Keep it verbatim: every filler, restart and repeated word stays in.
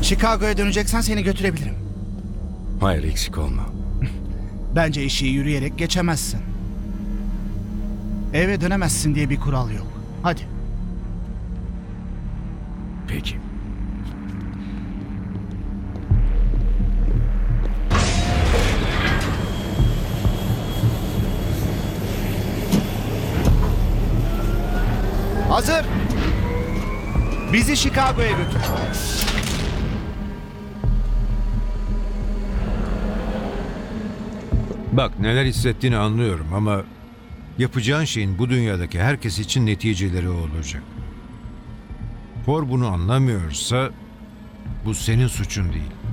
Chicago'ya döneceksen seni götürebilirim. Hayır, eksik olma. Bence eşiği yürüyerek geçemezsin. Eve dönemezsin diye bir kural yok. Hadi. Peki. Hazır. Bizi Chicago'ya götür. Bak, neler hissettiğini anlıyorum ama yapacağın şeyin bu dünyadaki herkes için neticeleri olacak. For bunu anlamıyorsa bu senin suçun değil.